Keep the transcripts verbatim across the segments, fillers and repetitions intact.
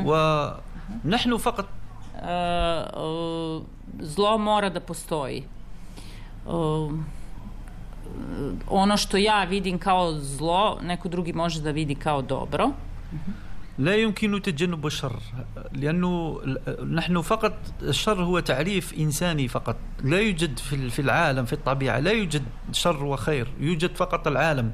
ونحن فقط zlo mora da postoji. Ono što ja vidim kao zlo, neko drugi može da vidi kao dobro. لا يمكن تجنب الشر لأنه نحن فقط الشر هو تعريف إنساني فقط لا يوجد في في العالم في الطبيعة لا يوجد شر وخير يوجد فقط العالم.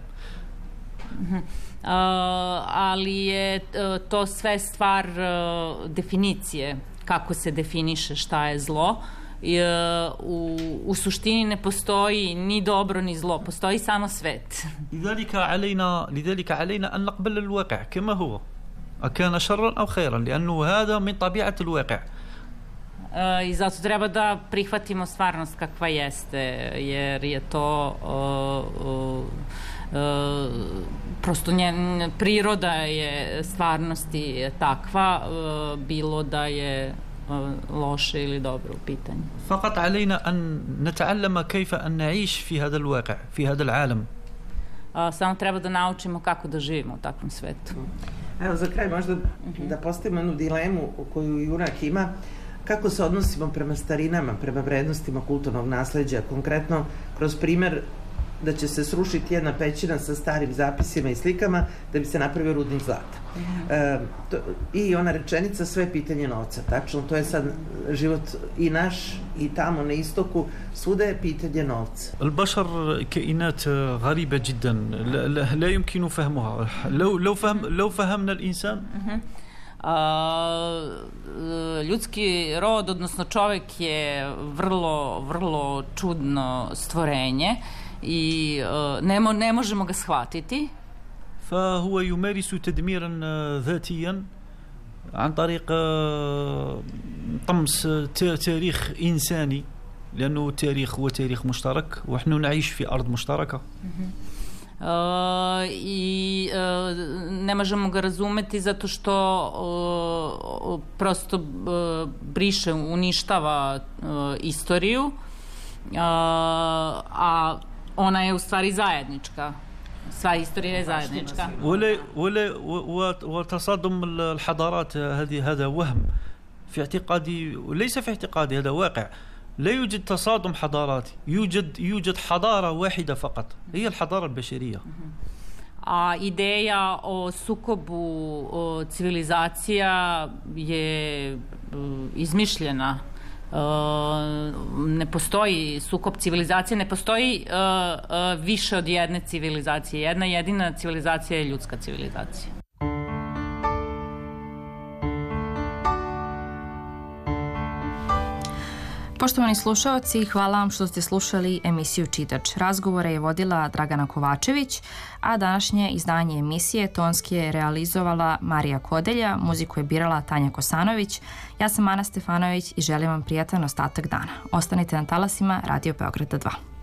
Ali je to sve stvar definicije, kako se definiše šta je zlo. U, u suštini ne postoji ni dobro ni zlo, postoji samo svet. لذلك علينا لذلك علينا أن نقبل الواقع كما هو أكان شرا أو خيرا لأنه هذا من طبيعة الواقع. I zato treba da prihvatimo stvarnost kakva jeste, jer je to uh, uh, uh, prosto njen, priroda je stvarnosti takva, uh, bilo da je loše ili dobro u pitanju. فقط علينا أن نتعلم كيف أن نعيش في هذا الواقع في هذا العالم. Samo treba da naučimo kako da živimo u takvom svetu. Evo za kraj možda da postavimo jednu dilemu koju junak ima. Kako se odnosimo prema starinama, prema vrednostima kulturnog nasleđa, konkretno kroz primer da će se srušiti jedna pećina sa starim zapisima i slikama da bi se napravio rudnik zlata. E, to, I ona rečenica, sve pitanje novca. Tačno, to je sad život i naš i tamo na istoku, svuda je pitanje novca. البشر كائنات غريبة جدا لا, لا, لا يمكن فهمها لو لو فهم لو فهمنا الإنسان. A, ljudski rod, odnosno čovek je vrlo, vrlo čudno stvorenje i ne, mo, ne možemo ga shvatiti. فهو يمارس تدميرا ذاتيا عن طريق طمس تاريخ إنساني لأنه التاريخ هو تاريخ مشترك ونحن نعيش في أرض مشتركة. Uh, i uh, ne možemo ga razumeti zato što uh, prosto uh, briše, uništava uh, istoriju, uh, a ona je u stvari zajednička. Sva istorija je zajednička. ولا ولا وتصادم الحضارات هذه هذا وهم في اعتقادي وليس في اعتقادي هذا واقع. لا يوجد تصادم حضارات يوجد يوجد حضارة واحدة فقط هي الحضارة البشرية. A ideja o sukobu o civilizacija je izmišljena. Ne postoji sukob civilizacije, ne postoji više od jedne civilizacije. Jedna jedina civilizacija je ljudska civilizacija. Poštovani slušaoci, hvala vam što ste slušali emisiju Čitač. Razgovore je vodila Dragana Kovačević, a današnje izdanje emisije tonski je realizovala Marija Kodelja, muziku je birala Tanja Kosanović, ja sam Ana Stefanović i želim vam prijatan ostatak dana. Ostanite na talasima Radio Beograda dva.